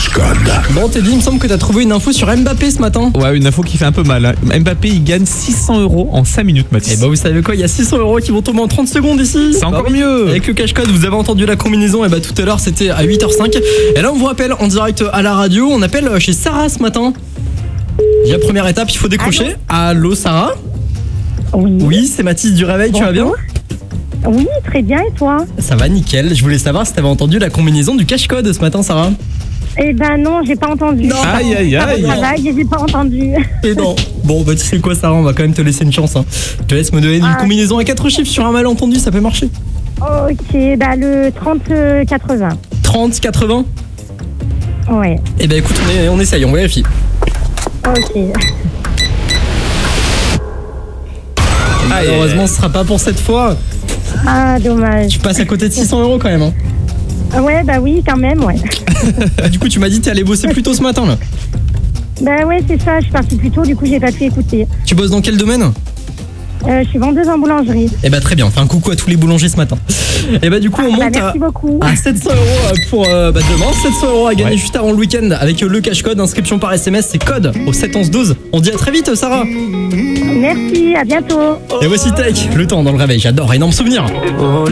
Bon, Teddy, il me semble que t'as trouvé une info sur Mbappé ce matin. Ouais, une info qui fait un peu mal. Hein. Mbappé, il gagne 600 € en 5 minutes, Mathis. Et bah, vous savez quoi, il y a 600 € qui vont tomber en 30 secondes ici. C'est encore mieux. Avec le cash code, vous avez entendu la combinaison. Et bah, tout à l'heure, c'était à 8h05. Et là, on vous rappelle en direct à la radio. On appelle chez Sarah ce matin. Déjà, première étape, il faut décrocher. Allô, Sarah? Oui, c'est Mathis du Réveil, tu vas bien? Oui, très bien, et toi? Ça va, nickel. Je voulais savoir si t'avais entendu la combinaison du cash code ce matin, Sarah. Eh ben non, j'ai pas entendu. Non. Aïe, aïe, aïe. J'ai pas entendu. Et non. Bon, bah, tu sais quoi, Sarah, on va quand même te laisser une chance. Hein. Je te laisse me donner une combinaison à 4 chiffres sur un malentendu, ça peut marcher. Ok, bah le 30-80. 30-80? Ouais. Eh ben écoute, on essaye, on vérifie. Ok. Malheureusement, ce sera pas pour cette fois. Ah, dommage. Tu passes à côté de 600 € quand même. Hein. Ouais, bah oui, quand même, ouais. Du coup, tu m'as dit que t'es allé bosser plus tôt ce matin là. Bah ouais, c'est ça, je suis partie plus tôt, du coup j'ai pas pu écouter. Tu bosses dans quel domaine? Je suis vendeuse en boulangerie. Eh bah très bien, fais un coucou à tous les boulangers ce matin. Et bah du coup, on monte merci beaucoup. à 700 € pour demain. 700 € à gagner juste avant le week-end avec le cash code. Inscription par SMS, c'est code au 71112. On dit à très vite, Sarah. Merci, à bientôt. Et voici Tech, le temps dans le réveil. J'adore, énorme souvenir. Oh